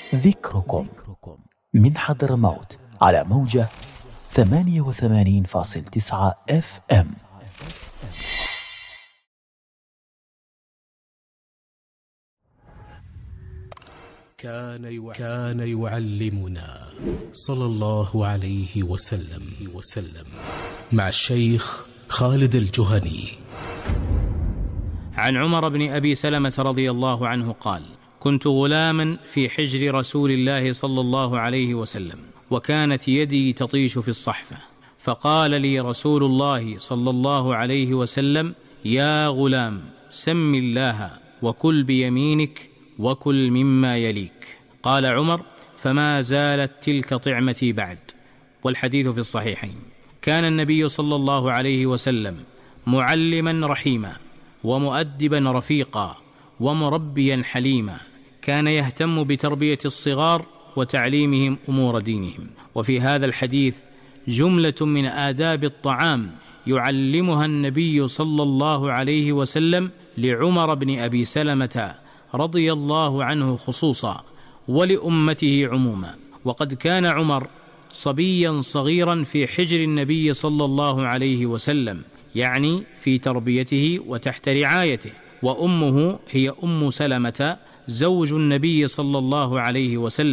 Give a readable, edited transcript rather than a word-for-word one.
ذكركم من حضرموت على موجة 88.9 FM. كان يعلمنا صلى الله عليه وسلم مع الشيخ خالد الجهني. عن عمر بن أبي سلمة رضي الله عنه قال: كنت غلاما في حجر رسول الله صلى الله عليه وسلم، وكانت يدي تطيش في الصحفة، فقال لي رسول الله صلى الله عليه وسلم: يا غلام، سم الله وكل بيمينك وكل مما يليك. قال عمر: فما زالت تلك طعمتي بعد. والحديث في الصحيحين. كان النبي صلى الله عليه وسلم معلما رحيما، ومؤدبا رفيقا، ومربيا حليما. كان يهتم بتربية الصغار وتعليمهم أمور دينهم. وفي هذا الحديث جملة من آداب الطعام يعلمها النبي صلى الله عليه وسلم لعمر بن أبي سلمة رضي الله عنه خصوصا، ولأمته عموما. وقد كان عمر صبيا صغيرا في حجر النبي صلى الله عليه وسلم، يعني في تربيته وتحت رعايته. وأمه هي أم سلمة زوج النبي صلى الله عليه وسلم.